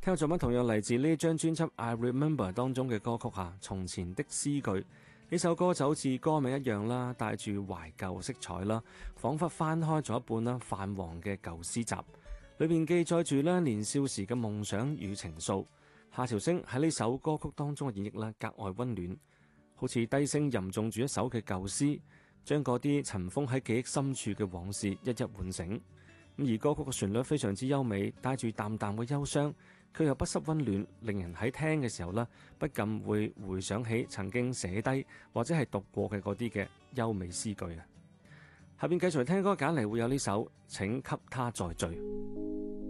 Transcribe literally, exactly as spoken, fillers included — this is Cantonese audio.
聽嘅作品同樣嚟自呢張專輯《I Remember》當中嘅歌曲嚇，從前的詩句。呢首歌就好似歌名一樣啦，帶住懷舊色彩啦，彷彿翻開咗一本啦泛黃嘅舊詩集，裏面記載住咧年少時嘅夢想與情愫。夏韶聲喺呢首歌曲當中嘅演繹咧格外溫暖，好似低聲吟誦住一首嘅舊詩，將嗰啲塵封喺記憶深處嘅往事一一喚醒。咁而歌曲嘅旋律非常之優美，帶住淡淡嘅憂傷，佢又不失溫暖，令人喺聽嘅時候呢，不禁會回想起曾經寫低或者係讀過嘅嗰啲嘅優美詩句啊！下邊繼續聽歌揀嚟會有呢首《請給他再醉》。